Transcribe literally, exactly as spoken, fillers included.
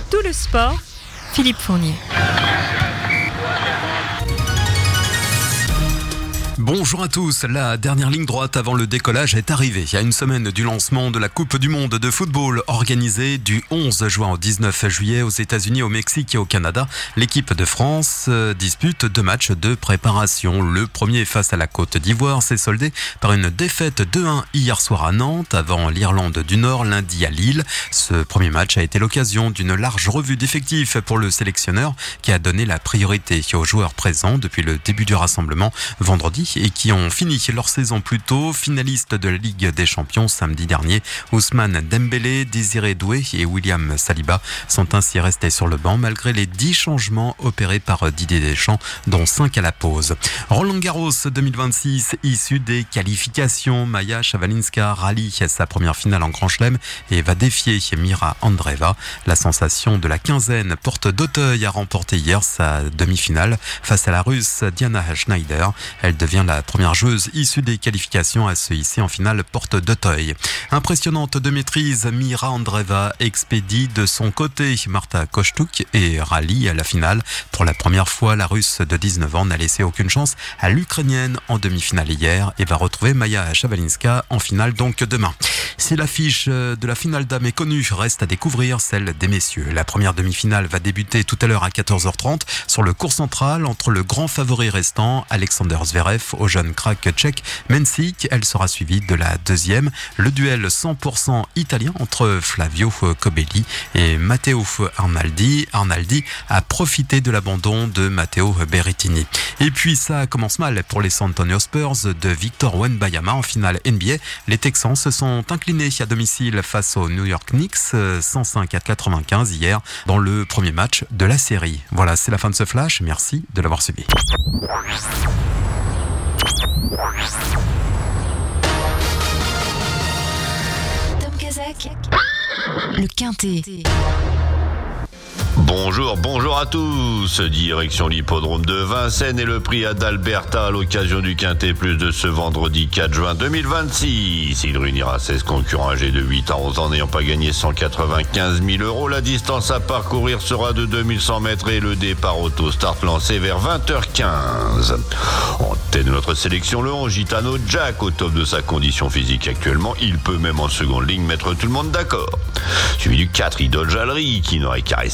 tout le sport, Philippe Fournier. Bonjour à tous, la dernière ligne droite avant le décollage est arrivée. Il y a une semaine du lancement de la Coupe du Monde de football organisée du onze juin au dix-neuf juillet aux États-Unis, au Mexique et au Canada. L'équipe de France dispute deux matchs de préparation. Le premier face à la Côte d'Ivoire s'est soldé par une défaite deux un hier soir à Nantes avant l'Irlande du Nord lundi à Lille. Ce premier match a été l'occasion d'une large revue d'effectifs pour le sélectionneur qui a donné la priorité aux joueurs présents depuis le début du rassemblement vendredi et qui ont fini leur saison plus tôt. Finalistes de la Ligue des Champions samedi dernier, Ousmane Dembélé, Désiré Doué et William Saliba sont ainsi restés sur le banc malgré les dix changements opérés par Didier Deschamps, dont cinq à la pause. Roland Garros deux mille vingt-six, issu des qualifications, Maja Šabalinska rallie sa première finale en Grand Chelem et va défier Mira Andreeva. La sensation de la quinzaine porte d'Auteuil a remporté hier sa demi-finale face à la Russe Diana Schneider. Elle devient la première joueuse issue des qualifications à se hisser en finale porte d'Auteuil. Impressionnante de maîtrise, Mira Andreeva expédie de son côté Marta Kostyuk et rallie à la finale. Pour la première fois, la Russe de dix-neuf ans n'a laissé aucune chance à l'Ukrainienne en demi-finale hier et va retrouver Maja Šabalinska en finale donc demain. Si l'affiche de la finale dames est connue, reste à découvrir celle des messieurs. La première demi-finale va débuter tout à l'heure à quatorze heures trente sur le court central entre le grand favori restant, Alexander Zverev, au jeune crack tchèque Mensik. Elle sera suivie de la deuxième, le duel cent pour cent italien entre Flavio Cobolli et Matteo Arnaldi. Arnaldi a profité de l'abandon de Matteo Berrettini. Et puis ça commence mal pour les San Antonio Spurs de Victor Wembanyama en finale N B A. Les Texans se sont inclinés à domicile face aux New York Knicks cent cinq à quatre-vingt-quinze hier dans le premier match de la série. Voilà, c'est la fin de ce flash. Merci de l'avoir suivi. Tom Kazak, le Quintet. Bonjour, bonjour à tous. Direction l'hippodrome de Vincennes et le prix Adalberta à l'occasion du Quintet Plus de ce vendredi quatre juin deux mille vingt-six. Il réunira seize concurrents âgés de huit à onze ans n'ayant pas gagné cent quatre-vingt-quinze mille euros. La distance à parcourir sera de deux mille cent mètres et le départ auto start lancé vers vingt heures quinze. En tête de notre sélection, le onze Gitano Jack, au top de sa condition physique actuellement. Il peut même en seconde ligne mettre tout le monde d'accord. Suivi du quatre Idol Jallery qui n'aurait qu'à rester